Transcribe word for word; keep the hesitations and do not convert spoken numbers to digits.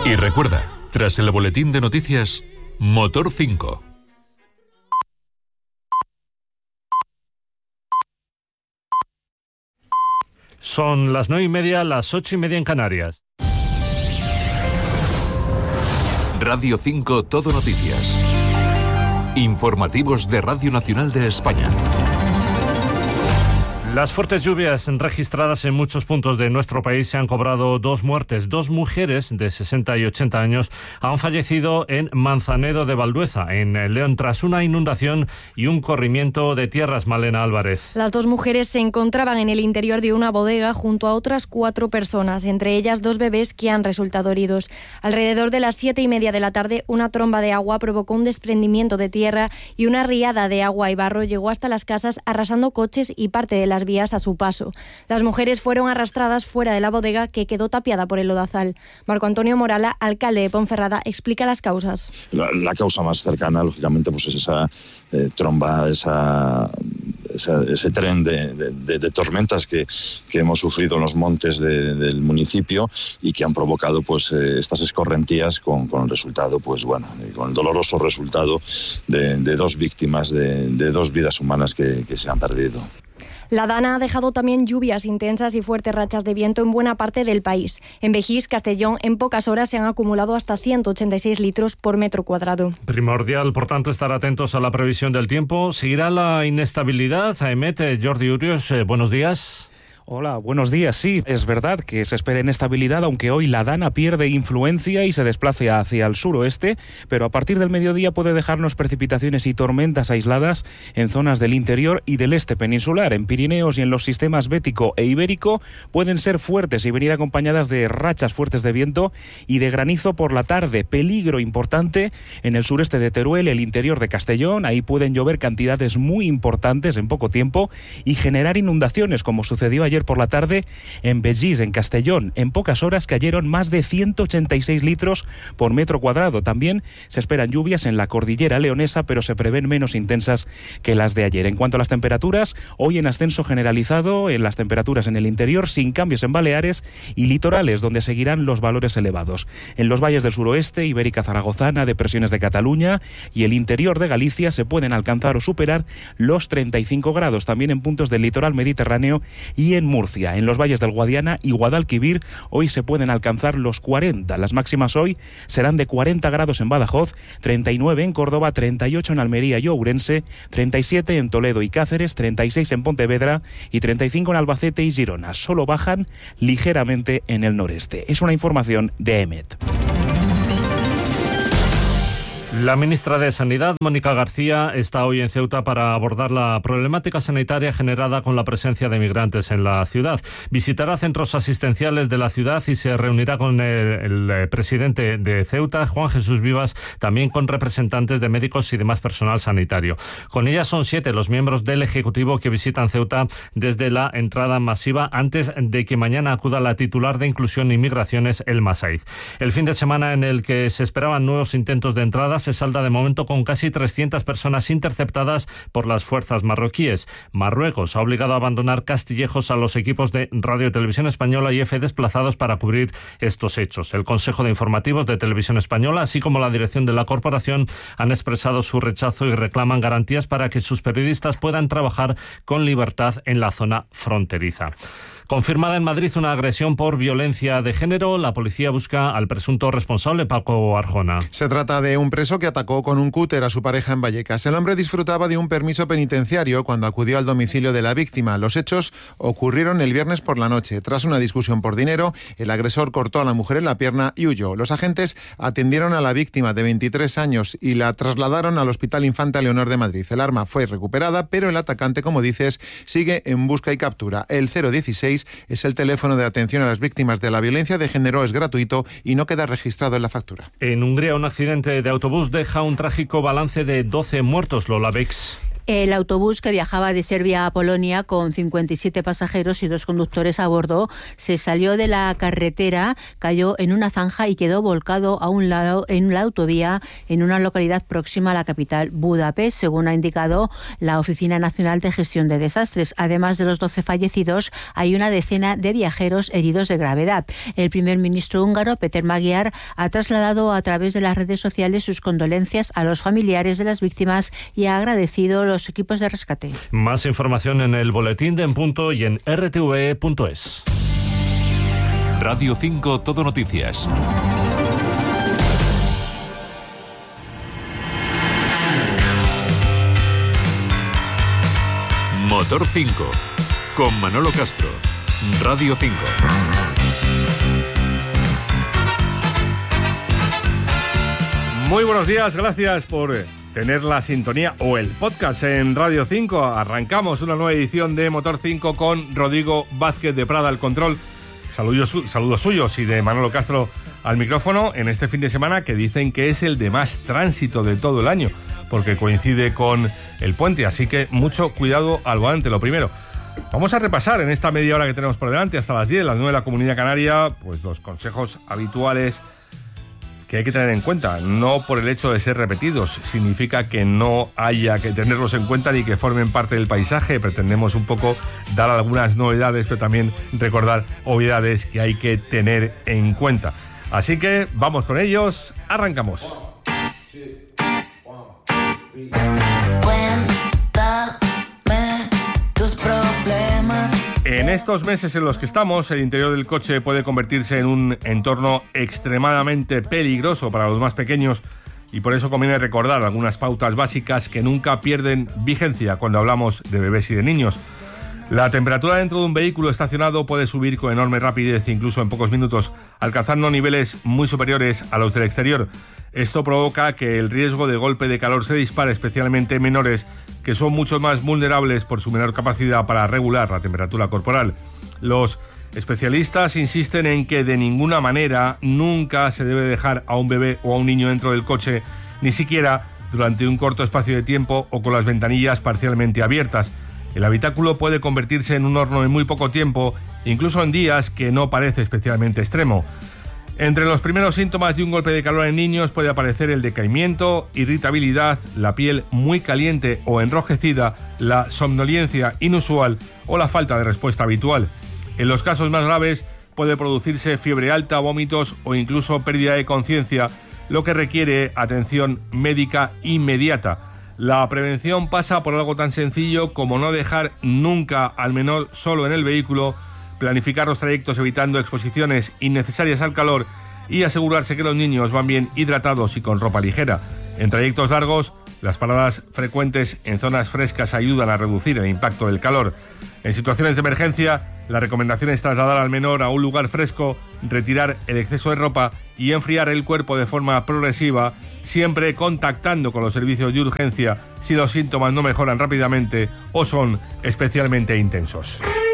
Y recuerda, tras el boletín de noticias, Motor cinco. Son las nueve y media, las ocho y media en Canarias. Radio cinco Todo Noticias. Informativos de Radio Nacional de España. Las fuertes lluvias registradas en muchos puntos de nuestro país se han cobrado dos muertes. Dos mujeres de sesenta y ochenta años han fallecido en Manzanedo de Valdueza, en León, tras una inundación y un corrimiento de tierras. Malena Álvarez. Las dos mujeres se encontraban en el interior de una bodega junto a otras cuatro personas, entre ellas dos bebés que han resultado heridos. Alrededor de las siete y media de la tarde, una tromba de agua provocó un desprendimiento de tierra y una riada de agua y barro llegó hasta las casas, arrasando coches y parte de las vías a su paso. Las mujeres fueron arrastradas fuera de la bodega, que quedó tapiada por el lodazal. Marco Antonio Morala, alcalde de Ponferrada, explica las causas. La, la causa más cercana, lógicamente, pues es esa eh, tromba, esa, esa, ese tren de, de, de, de tormentas que, que hemos sufrido en los montes de, del municipio y que han provocado pues eh, estas escorrentías con, con el resultado, pues bueno, con el doloroso resultado de, de dos víctimas, de, de dos vidas humanas que, que se han perdido. La Dana ha dejado también lluvias intensas y fuertes rachas de viento en buena parte del país. En Begís, Castellón, en pocas horas se han acumulado hasta ciento ochenta y seis litros por metro cuadrado. Primordial, por tanto, estar atentos a la previsión del tiempo. ¿Seguirá la inestabilidad? Aemet, Jordi Urios, eh, buenos días. Hola, buenos días. Sí, es verdad que se espera inestabilidad, aunque hoy la Dana pierde influencia y se desplace hacia el suroeste, pero a partir del mediodía puede dejarnos precipitaciones y tormentas aisladas en zonas del interior y del este peninsular. En Pirineos y en los sistemas bético e ibérico pueden ser fuertes y venir acompañadas de rachas fuertes de viento y de granizo por la tarde. Peligro importante en el sureste de Teruel, el interior de Castellón. Ahí pueden llover cantidades muy importantes en poco tiempo y generar inundaciones, como sucedió ayer por la tarde en Begís, en Castellón. En pocas horas cayeron más de ciento ochenta y seis litros por metro cuadrado. También se esperan lluvias en la cordillera leonesa, pero se prevén menos intensas que las de ayer. En cuanto a las temperaturas, hoy en ascenso generalizado en las temperaturas en el interior, sin cambios en Baleares y litorales, donde seguirán los valores elevados. En los valles del suroeste, Ibérica Zaragozana, depresiones de Cataluña y el interior de Galicia se pueden alcanzar o superar los treinta y cinco grados. También en puntos del litoral mediterráneo y en Murcia. En los valles del Guadiana y Guadalquivir hoy se pueden alcanzar los cuarenta. Las máximas hoy serán de cuarenta grados en Badajoz, treinta y nueve en Córdoba, treinta y ocho en Almería y Ourense, treinta y siete en Toledo y Cáceres, treinta y seis en Pontevedra y treinta y cinco en Albacete y Girona. Solo bajan ligeramente en el noreste. Es una información de Aemet. La ministra de Sanidad, Mónica García, está hoy en Ceuta para abordar la problemática sanitaria generada con la presencia de migrantes en la ciudad. Visitará centros asistenciales de la ciudad y se reunirá con el, el presidente de Ceuta, Juan Jesús Vivas, también con representantes de médicos y demás personal sanitario. Con ella son siete los miembros del Ejecutivo que visitan Ceuta desde la entrada masiva, antes de que mañana acuda la titular de Inclusión y Migraciones, Elma Saiz. El fin de semana en el que se esperaban nuevos intentos de entrada se salda de momento con casi trescientas personas interceptadas por las fuerzas marroquíes. Marruecos ha obligado a abandonar Castillejos a los equipos de Radio Televisión Española y EFE desplazados para cubrir estos hechos. El Consejo de Informativos de Televisión Española, así como la dirección de la corporación, han expresado su rechazo y reclaman garantías para que sus periodistas puedan trabajar con libertad en la zona fronteriza. Confirmada en Madrid una agresión por violencia de género, la policía busca al presunto responsable, Paco Arjona. Se trata de un preso que atacó con un cúter a su pareja en Vallecas. El hombre disfrutaba de un permiso penitenciario cuando acudió al domicilio de la víctima. Los hechos ocurrieron el viernes por la noche. Tras una discusión por dinero, el agresor cortó a la mujer en la pierna y huyó. Los agentes atendieron a la víctima de veintitrés años y la trasladaron al Hospital Infanta Leonor de Madrid. El arma fue recuperada, pero el atacante, como dices, sigue en busca y captura. El cero dieciséis es el teléfono de atención a las víctimas de la violencia de género, es gratuito y no queda registrado en la factura. En Hungría, un accidente de autobús deja un trágico balance de doce muertos, Lola Bex. El autobús que viajaba de Serbia a Polonia con cincuenta y siete pasajeros y dos conductores a bordo se salió de la carretera, cayó en una zanja y quedó volcado a un lado en la autovía en una localidad próxima a la capital, Budapest, según ha indicado la Oficina Nacional de Gestión de Desastres. Además de los doce fallecidos, hay una decena de viajeros heridos de gravedad. El primer ministro húngaro, Péter Magyar, ha trasladado a través de las redes sociales sus condolencias a los familiares de las víctimas y ha agradecido los equipos de rescate. Más información en el boletín de En Punto y en r t v e punto es. Radio cinco Todo Noticias. Motor cinco, con Manolo Castro, Radio cinco. Muy buenos días, gracias por tener la sintonía o el podcast en Radio cinco. Arrancamos una nueva edición de Motor cinco con Rodrigo Vázquez de Prada al control. Saludos, saludos suyos y de Manolo Castro al micrófono en este fin de semana que dicen que es el de más tránsito de todo el año, porque coincide con el puente, así que mucho cuidado al volante, lo primero. Vamos a repasar en esta media hora que tenemos por delante, hasta las diez, las nueve de la Comunidad Canaria, pues los consejos habituales que hay que tener en cuenta. No por el hecho de ser repetidos, significa que no haya que tenerlos en cuenta ni que formen parte del paisaje. Pretendemos un poco dar algunas novedades, pero también recordar obviedades que hay que tener en cuenta. Así que vamos con ellos, arrancamos. En estos meses en los que estamos, el interior del coche puede convertirse en un entorno extremadamente peligroso para los más pequeños y por eso conviene recordar algunas pautas básicas que nunca pierden vigencia cuando hablamos de bebés y de niños. La temperatura dentro de un vehículo estacionado puede subir con enorme rapidez, incluso en pocos minutos, alcanzando niveles muy superiores a los del exterior. Esto provoca que el riesgo de golpe de calor se dispare, especialmente en menores, que son mucho más vulnerables por su menor capacidad para regular la temperatura corporal. Los especialistas insisten en que de ninguna manera nunca se debe dejar a un bebé o a un niño dentro del coche, ni siquiera durante un corto espacio de tiempo o con las ventanillas parcialmente abiertas. El habitáculo puede convertirse en un horno en muy poco tiempo, incluso en días que no parece especialmente extremo. Entre los primeros síntomas de un golpe de calor en niños puede aparecer el decaimiento, irritabilidad, la piel muy caliente o enrojecida, la somnolencia inusual o la falta de respuesta habitual. En los casos más graves puede producirse fiebre alta, vómitos o incluso pérdida de conciencia, lo que requiere atención médica inmediata. La prevención pasa por algo tan sencillo como no dejar nunca al menor solo en el vehículo, planificar los trayectos evitando exposiciones innecesarias al calor y asegurarse que los niños van bien hidratados y con ropa ligera. En trayectos largos, las paradas frecuentes en zonas frescas ayudan a reducir el impacto del calor. En situaciones de emergencia, la recomendación es trasladar al menor a un lugar fresco, retirar el exceso de ropa y enfriar el cuerpo de forma progresiva, siempre contactando con los servicios de urgencia si los síntomas no mejoran rápidamente o son especialmente intensos.